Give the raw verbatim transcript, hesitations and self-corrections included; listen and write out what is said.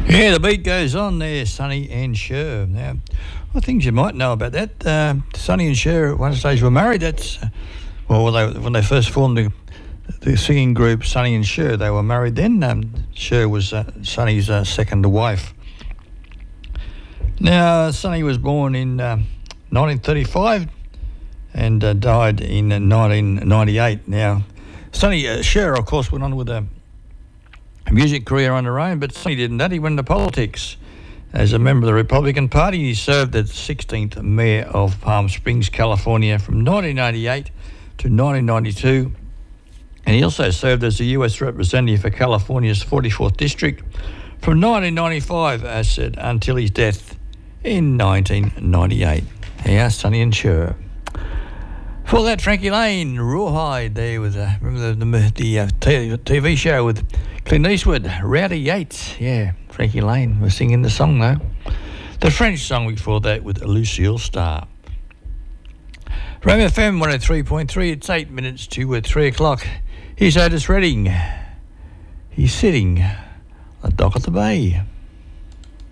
Yeah, the beat goes on there, Sonny and Cher. Now, well, things you might know about that. Uh, Sonny and Cher at one stage were married. That's uh, well, when they, when they first formed the, the singing group Sonny and Cher, they were married then. Um, Cher was uh, Sonny's uh, second wife. Now, Sonny was born in uh, nineteen thirty-five and uh, died in uh, nineteen ninety-eight. Now, Sonny uh, Cher, of course, went on with a A music career on her own, but Sonny didn't that. He went into politics. As a member of the Republican Party, he served as sixteenth Mayor of Palm Springs, California from nineteen ninety-eight to nineteen ninety-two. And he also served as the U S representative for California's forty-fourth District from nineteen ninety-five, as said, until his death in nineteen ninety-eight. Yeah, Sonny and Cher. For that, Frankie Lane, Rawhide there with, uh, remember the, the, the uh, t- T V show with Clint Eastwood, Rowdy Yates. Yeah, Frankie Lane was singing the song though. The French song before that with Lucille Starr. Ram F M one oh three point three, it's eight minutes to uh, three o'clock. Here's Otis Redding. He's sitting on the dock of the bay.